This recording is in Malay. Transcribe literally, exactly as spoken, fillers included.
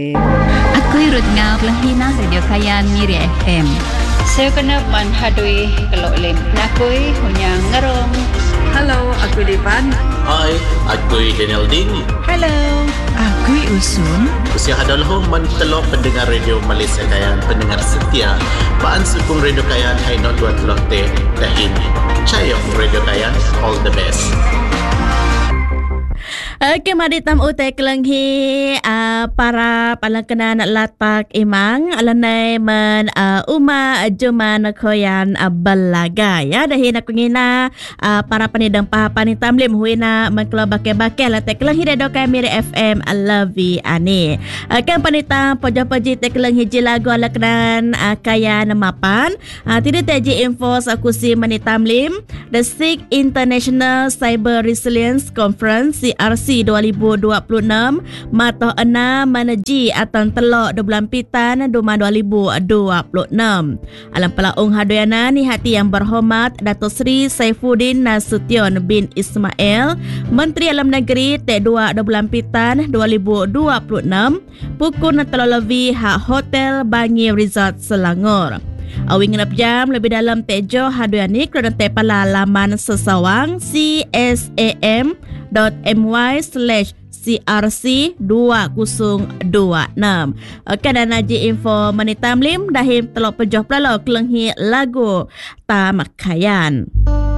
Aku Ruth Ngau Pelahina Radio Kayan Miri F M. Saya kena manhadui kelok lim. Nakui hunyang ngerong. Hello, aku Devan. Hai, aku Daniel Ding. Hello, aku Usun. Usia adalah mentelok pendengar radio Malaysia Kayan, pendengar setia. Paan sukung radio Kayan, hai not dua telok teh dahin. Cayong radio Kayan, all the best. Okey, mari tam utai kelenghi uh, para palangkenan latak imang alanai men uh, uma juman koyan uh, belaga ya dahin aku ngina uh, para panidang pahapan tamlim huina mengkelo bakai-bakai latak kelenghi redo kami F M I love you ani. Akan panitam pojo-poji tek kelenghi jilagu alaknan uh, kaya namapan uh, tidak teji info aku si manitamlim the sixth International Cyber Resilience Conference C R C dua ribu dua puluh enam matoh enam manaji atan telok dua bulan pitan dua ribu dua puluh enam. Alam pelaung haduyana ni hati yang berhormat Datuk Seri Saifuddin Nasution bin Ismail, Menteri Alam Negeri T dua dua bulan pitan dua ribu dua puluh enam, pukul telolovi hak Hotel Bangi Resort Selangor. Awing ngenap jam lebih dalam tejo haduyani kemudian tepala laman sesawang csam dot my slash crc dua kosong dua enam. Okey, dan naji info menitamlim dahim telok pejoh pelalo kelenghi lagu Tamakayan.